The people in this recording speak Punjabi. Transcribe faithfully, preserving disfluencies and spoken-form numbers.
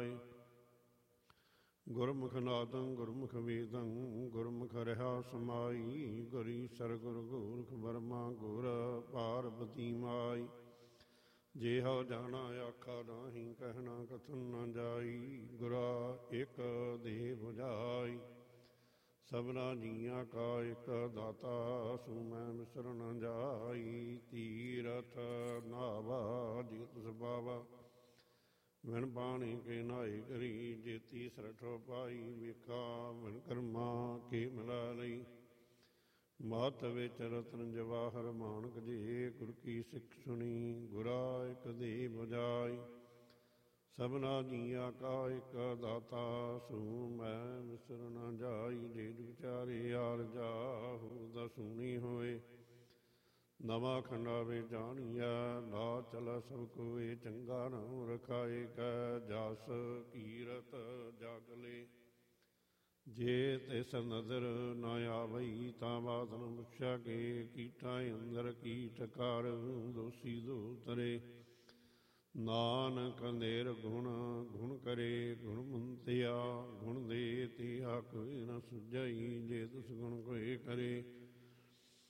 ਜਾਏ। ਗੁਰਮੁਖ ਨਾਦੰ ਗੁਰਮੁਖ ਵੇਦੰ ਗੁਰਮੁਖ ਰਹਾ ਸਮਾਈ। ਗੁਰੀ ਸਰਗੁਰ ਗੋਰਖ ਬਰਮਾ ਗੁਰ ਪਾਰਬਤੀ ਮਾਈ। ਜੇ ਹਉ ਜਾਣਾ ਆਖਾ ਨਾਹੀਂ ਕਹਿਣਾ ਕਥਨ ਨ ਜਾਈ। ਗੁਰਾ ਇੱਕ ਦੇਹ ਬੁਝਾਈ ਸਭਨਾ ਜੀਆਂ ਕਾ ਇੱਕ ਦਾਤਾ। ਸੋ ਮੈਂ ਮਿਸਰ ਨ ਜਾਈ। ਤੀਰਥ ਨਾਵਾ ਜੇ ਤਿਸ ਪਾਵਾ ਵਿਣ ਪਾਣੀ ਕੇ ਨਾਏ ਕਰੀ। ਜੇਤੀ ਸਰਠੋ ਪਾਈ ਵੇਖਾ ਵਿਣ ਕਰਮਾ ਕੇ ਮਿਲਾ ਲਈ। ਮਹਤ ਵਿੱਚ ਰਤਨ ਜਵਾਹਰ ਮਾਣਕ ਜੇ ਗੁਰ ਕੀ ਸਿੱਖ ਸੁਣੀ। ਗੁਰਾ ਇੱਕ ਦੇਹ ਬੁਝਾਈ ਸਭਨਾ ਜੀਆਂ ਕਾ ਇੱਕ ਦਾਤਾ। ਸੋ ਮੈਂ ਮਿਸਰ ਨ ਜਾਈ। ਜੇ ਵਿਚਾਰੇ ਆਰ ਜਾਹੂ ਦਸੂਣੀ ਹੋਏ। ਨਵਾਂ ਖੰਡਾ ਵੇ ਜਾਣੀਐ ਨਾ ਚਲਾ ਸਭ ਕੋਏ। ਚੰਗਾ ਨਾਮ ਰਖਾਏ ਕੈ ਜਸ ਕੀਰਤ ਜਗ ਲੇ। ਜੇ ਤਿਸ ਨਦਰ ਨਾ ਆਵਈ ਤਾਂ ਬਾਤ ਨ ਪੁੱਛਿਆ ਕੇ। ਕੀਟਾਂ ਅੰਦਰ ਕੀਟ ਕਰ ਦੋਸੀ ਦੋ ਤਰੇ। ਨਾਨਕ ਅੰਧੇਰ ਗੁਣ ਗੁਣ ਕਰੇ ਗੁਣ ਮੁੰਤਿਆ। ਗੁਣ ਦੇ ਤੇ ਆ ਕੋਈ ਨ ਸੁਝਈ। ਜੇ ਤਿਸ ਗੁਣ ਕੋਏ ਕਰੇ